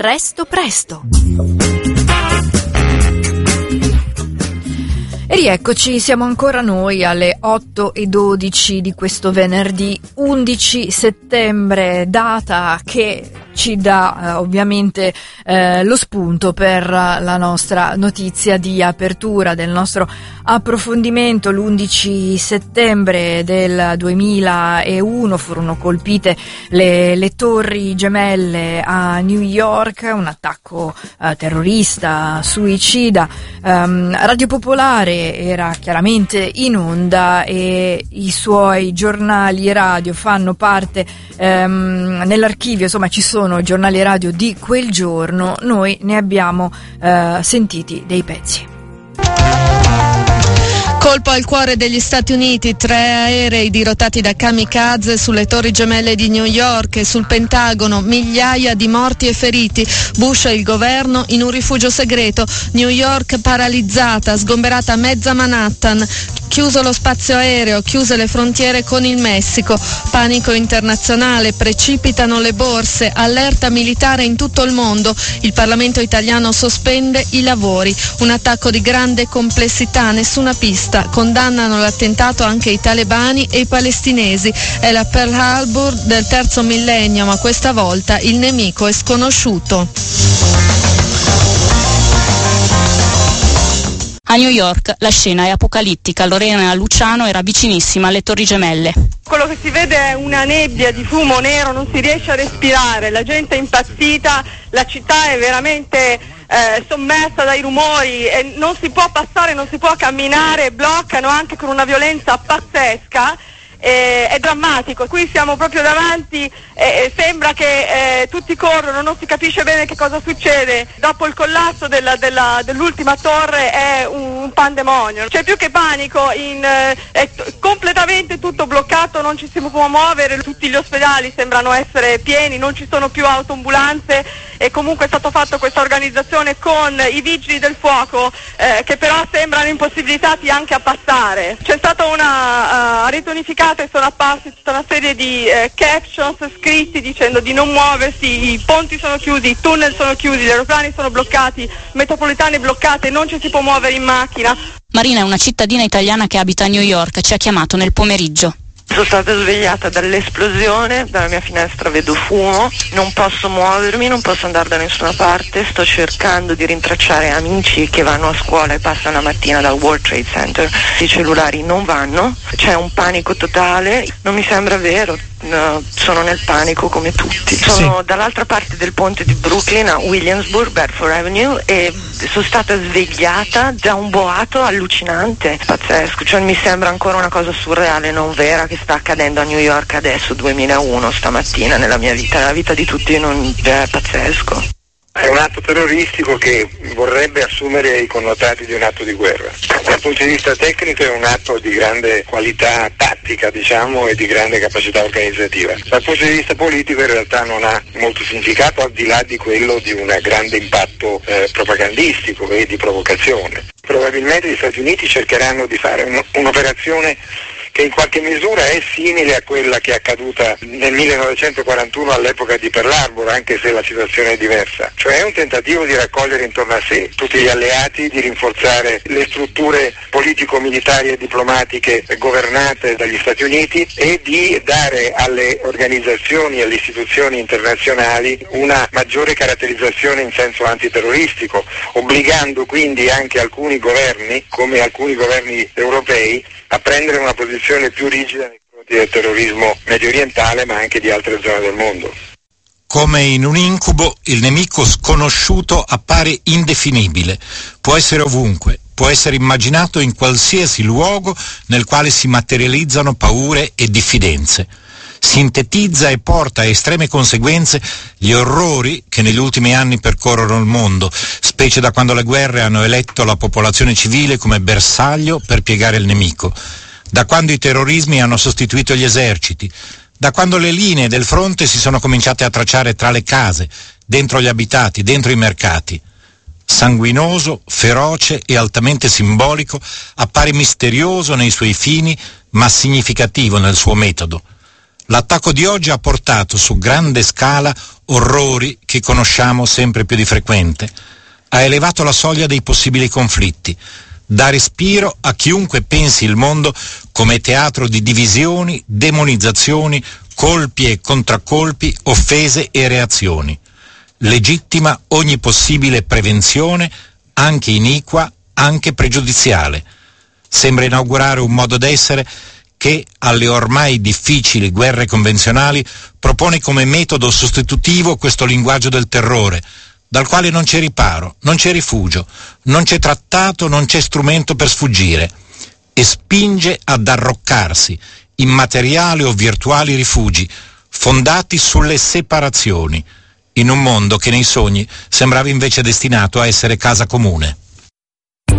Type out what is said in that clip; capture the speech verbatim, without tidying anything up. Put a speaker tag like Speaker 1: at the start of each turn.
Speaker 1: Presto presto. E rieccoci, siamo ancora noi alle otto e dodici di questo venerdì undici settembre, data che ci dà eh, ovviamente eh, lo spunto per la nostra notizia di apertura del nostro approfondimento. L'undici settembre del duemilauno furono colpite le, le torri gemelle a New York, un attacco eh, terrorista, suicida. Um, Radio Popolare era chiaramente in onda e i suoi giornali radio fanno parte um, nell'archivio, insomma ci sono giornali radio di quel giorno. Noi ne abbiamo uh, sentiti dei pezzi.
Speaker 2: Colpo al cuore degli Stati Uniti, tre aerei dirottati da kamikaze sulle torri gemelle di New York e sul Pentagono, migliaia di morti e feriti. Bush e il governo in un rifugio segreto, New York paralizzata, sgomberata mezza Manhattan, chiuso lo spazio aereo, chiuse le frontiere con il Messico, panico internazionale, precipitano le borse, allerta militare in tutto il mondo, il Parlamento italiano sospende i lavori, un attacco di grande complessità, nessuna pista. Condannano l'attentato anche i talebani e i palestinesi. È la Pearl Harbor del terzo millennio, ma questa volta il nemico è sconosciuto.
Speaker 3: A New York la scena è apocalittica. Lorena Luciano era vicinissima alle Torri Gemelle.
Speaker 4: Quello che si vede è una nebbia di fumo nero, non si riesce a respirare, la gente è impazzita, la città è veramente eh, sommersa dai rumori e non si può passare, non si può camminare, bloccano anche con una violenza pazzesca. Eh, è drammatico, qui siamo proprio davanti, eh, sembra che eh, tutti corrono, non si capisce bene che cosa succede. Dopo il collasso della, della, dell'ultima torre è un, un pandemonio, c'è più che panico, in, eh, è t- completamente tutto bloccato, non ci si può muovere, tutti gli ospedali sembrano essere pieni, non ci sono più autoambulanze e comunque è stata fatta questa organizzazione con i vigili del fuoco eh, che però sembrano impossibilitati anche a passare. C'è stata una uh, ritonificata e sono apparsi tutta una serie di eh, captions scritti dicendo di non muoversi, i ponti sono chiusi, i tunnel sono chiusi, gli aeroplani sono bloccati, metropolitane bloccate, non ci si può muovere in macchina.
Speaker 3: Marina è una cittadina italiana che abita a New York, ci ha chiamato nel pomeriggio.
Speaker 5: Sono stata svegliata dall'esplosione, dalla mia finestra vedo fumo, non posso muovermi, non posso andare da nessuna parte, sto cercando di rintracciare amici che vanno a scuola e passano la mattina dal World Trade Center, i cellulari non vanno, c'è un panico totale, non mi sembra vero, no, sono nel panico come tutti. Sono sì. dall'altra parte del ponte di Brooklyn a Williamsburg, Bedford Avenue, e sono stata svegliata da un boato allucinante, pazzesco, cioè mi sembra ancora una cosa surreale, non vera, che sta accadendo a New York adesso, duemilauno, stamattina, nella mia vita, nella vita di tutti, non, è pazzesco.
Speaker 6: È un atto terroristico che vorrebbe assumere i connotati di un atto di guerra. Dal punto di vista tecnico è un atto di grande qualità tattica, diciamo, e di grande capacità organizzativa. Dal punto di vista politico in realtà non ha molto significato, al di là di quello di un grande impatto eh, propagandistico e di provocazione. Probabilmente gli Stati Uniti cercheranno di fare un, un'operazione che in qualche misura è simile a quella che è accaduta nel millenovecentoquarantuno all'epoca di Pearl Harbor, anche se la situazione è diversa. Cioè è un tentativo di raccogliere intorno a sé tutti gli alleati, di rinforzare le strutture politico-militari e diplomatiche governate dagli Stati Uniti e di dare alle organizzazioni e alle istituzioni internazionali una maggiore caratterizzazione in senso antiterroristico, obbligando quindi anche alcuni governi, come alcuni governi europei, a prendere una posizione più rigida nei confronti del terrorismo medio orientale, ma anche di altre zone del mondo.
Speaker 7: Come in un incubo, il nemico sconosciuto appare indefinibile, può essere ovunque, può essere immaginato in qualsiasi luogo nel quale si materializzano paure e diffidenze. Sintetizza e porta a estreme conseguenze gli orrori che negli ultimi anni percorrono il mondo, specie da quando le guerre hanno eletto la popolazione civile come bersaglio per piegare il nemico, da quando i terrorismi hanno sostituito gli eserciti, da quando le linee del fronte si sono cominciate a tracciare tra le case, dentro gli abitati, dentro i mercati. Sanguinoso, feroce e altamente simbolico, appare misterioso nei suoi fini, ma significativo nel suo metodo. L'attacco di oggi ha portato su grande scala orrori che conosciamo sempre più di frequente. Ha elevato la soglia dei possibili conflitti, dà respiro a chiunque pensi il mondo come teatro di divisioni, demonizzazioni, colpi e contraccolpi, offese e reazioni. Legittima ogni possibile prevenzione, anche iniqua, anche pregiudiziale. Sembra inaugurare un modo d'essere che alle ormai difficili guerre convenzionali propone come metodo sostitutivo questo linguaggio del terrore, dal quale non c'è riparo, non c'è rifugio, non c'è trattato, non c'è strumento per sfuggire, e spinge ad arroccarsi in materiali o virtuali rifugi fondati sulle separazioni, in un mondo che nei sogni sembrava invece destinato a essere casa comune.